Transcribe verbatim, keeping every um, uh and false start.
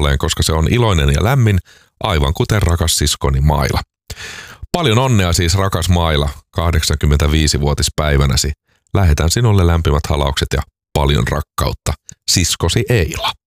taivaaseen, koska se on iloinen ja lämmin, aivan kuten rakas siskoni Maila. Paljon onnea siis, rakas Maila, kahdeksankymmentäviisivuotispäivänäsi. Lähetän sinulle lämpimät halaukset ja paljon rakkautta. Siskosi Eila.